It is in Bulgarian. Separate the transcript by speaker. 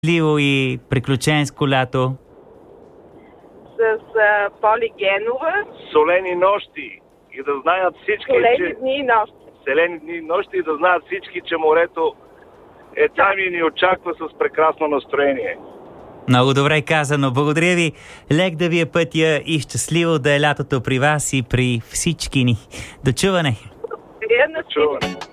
Speaker 1: Ливо и приключенско лято.
Speaker 2: С Поли Генова.
Speaker 3: Солени нощи. И да знаят всички,
Speaker 2: Солени дни и нощи.
Speaker 3: Селени дни и нощи и да знаят всички, че морето е там и ни очаква с прекрасно настроение.
Speaker 1: Много добре казано. Благодаря ви. Лек да ви е пътя и щастливо да е лятото при вас и при всички ни. До чуване!
Speaker 2: Благодаря на всички.